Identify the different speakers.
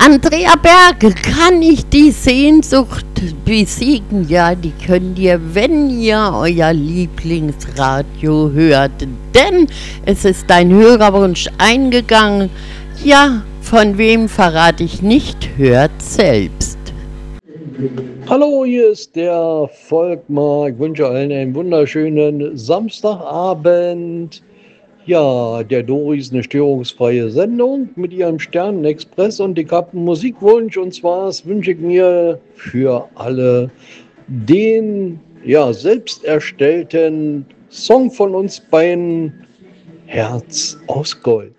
Speaker 1: Andrea Berge, kann ich die Sehnsucht besiegen? Ja, die könnt ihr, wenn ihr euer Lieblingsradio hört. Denn es ist ein Hörerwunsch eingegangen. Ja, von wem verrate ich nicht, hört selbst.
Speaker 2: Hallo, hier ist der Volkmar. Ich wünsche allen einen wunderschönen Samstagabend. Ja, der Dori ist eine störungsfreie Sendung mit ihrem Sternenexpress und ich habe einen Musikwunsch und zwar wünsche ich mir für alle den selbst erstellten Song von uns beiden Herz aus Gold.